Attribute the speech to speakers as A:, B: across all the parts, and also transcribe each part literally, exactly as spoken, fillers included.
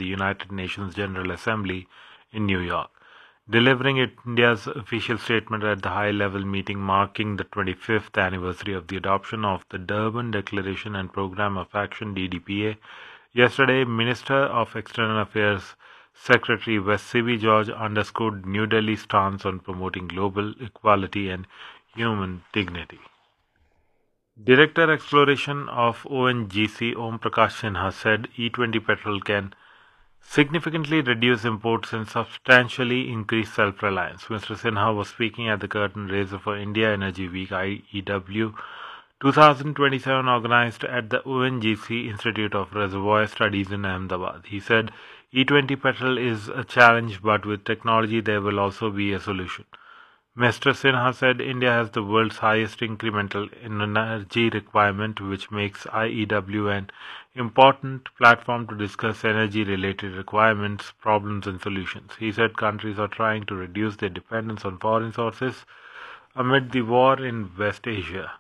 A: the United Nations General Assembly in New York. Delivering India's official statement at the high-level meeting marking the twenty-fifth anniversary of the adoption of the Durban Declaration and Programme of Action D D P A, yesterday, Minister of External Affairs Secretary West C B George underscored New Delhi's stance on promoting global equality and human dignity. Director Exploration of O N G C Om Prakash Sinha said E twenty petrol can significantly reduce imports and substantially increase self-reliance. Mister Sinha was speaking at the curtain raiser for India Energy Week I E W twenty twenty-seven organized at the O N G C Institute of Reservoir Studies in Ahmedabad. He said E twenty petrol is a challenge, but with technology there will also be a solution. Mister Sinha said India has the world's highest incremental energy requirement, which makes I E W an important platform to discuss energy-related requirements, problems and solutions. He said countries are trying to reduce their dependence on foreign sources amid the war in West Asia.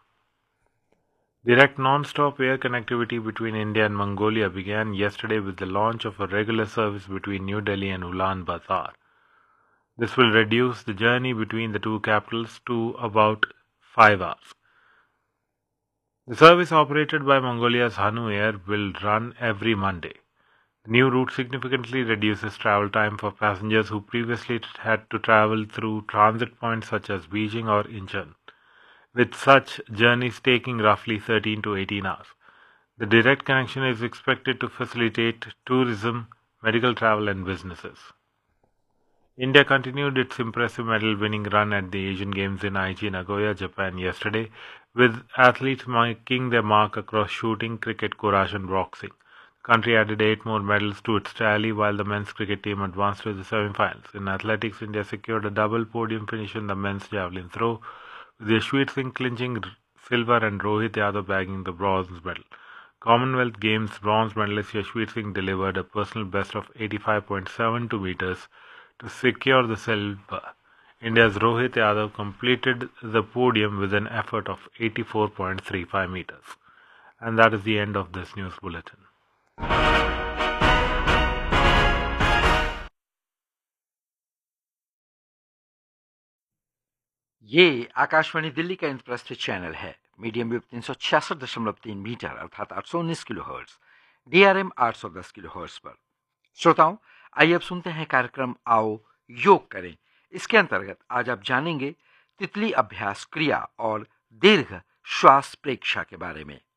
A: Direct non-stop air connectivity between India and Mongolia began yesterday with the launch of a regular service between New Delhi and Ulaanbaatar. This will reduce the journey between the two capitals to about five hours. The service operated by Mongolia's Hanu Air will run every Monday. The new route significantly reduces travel time for passengers who previously had to travel through transit points such as Beijing or Incheon, with such journeys taking roughly thirteen to eighteen hours. The direct connection is expected to facilitate tourism, medical travel and businesses. India continued its impressive medal-winning run at the Asian Games in Aichi, Nagoya, Japan yesterday, with athletes making their mark across shooting, cricket, courage and boxing. The country added eight more medals to its tally while the men's cricket team advanced to the semi-finals. In athletics, India secured a double podium finish in the men's javelin throw, with Yashweer Singh clinching silver and Rohit Yadav bagging the bronze medal. Commonwealth Games bronze medalist Yashweer Singh delivered a personal best of eighty-five point seven two meters to secure the silver. India's Rohit Yadav completed the podium with an effort of eighty-four point three five meters. And that is the end of this news bulletin.
B: ये आकाशवाणी दिल्ली का Indraprastha channel है। Medium wave तीन सौ छियासठ दशमलव तीन metre अर्थात आठ सौ उन्नीस किलो हर्ट्ज, डीआरएम आठ सौ दस किलो हर्ट्ज पर। श्रोताओं, आइए अब सुनते हैं कार्यक्रम आओ योग करें। इसके अंतर्गत आज आप जानेंगे तितली अभ्यास क्रिया और दीर्घ श्वास प्रेक्षा के बारे में।